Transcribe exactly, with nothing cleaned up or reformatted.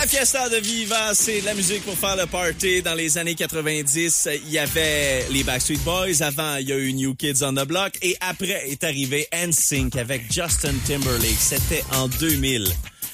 La Fiesta de Viva, c'est de la musique pour faire le party. Dans les années quatre-vingt-dix, il y avait les Backstreet Boys. Avant, il y a eu New Kids on the Block. Et après est arrivé N Sync avec Justin Timberlake. C'était en deux mille.